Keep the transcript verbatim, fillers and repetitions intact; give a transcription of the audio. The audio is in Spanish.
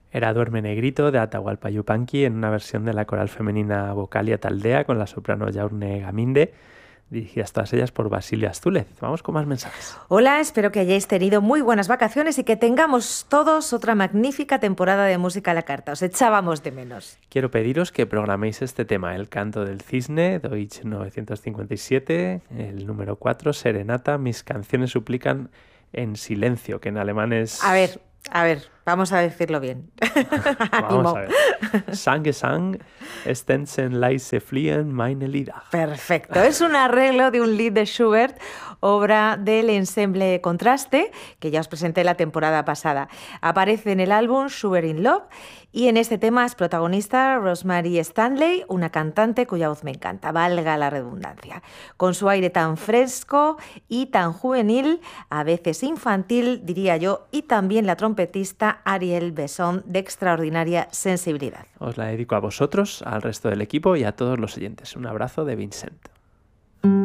Era Duerme Negrito de Atahualpa Yupanqui en una versión de la coral femenina Vocalia Taldea con la soprano Yaurne Gaminde, dirigidas todas ellas por Basilio Astúlez. Vamos con más mensajes. Hola, espero que hayáis tenido muy buenas vacaciones y que tengamos todos otra magnífica temporada de música a la carta. Os echábamos de menos. Quiero pediros que programéis este tema, El canto del cisne, Deutsch novecientos cincuenta y siete, el número cuatro, Serenata, mis canciones suplican en silencio, que en alemán es... A ver, a ver, vamos a decirlo bien. Vamos a ver. Sang-Gesang, Stenzen leise fliehen meine Lieder. Perfecto. Es un arreglo de un lied de Schubert, obra del ensemble Contraste, que ya os presenté la temporada pasada. Aparece en el álbum Schubert in Love y en este tema es protagonista Rosemary Stanley, una cantante cuya voz me encanta, valga la redundancia. Con su aire tan fresco y tan juvenil, a veces infantil, diría yo, y también la trompetista Ariel Besson, de extraordinaria sensibilidad. Os la dedico a vosotros, al resto del equipo y a todos los oyentes. Un abrazo de Vincent.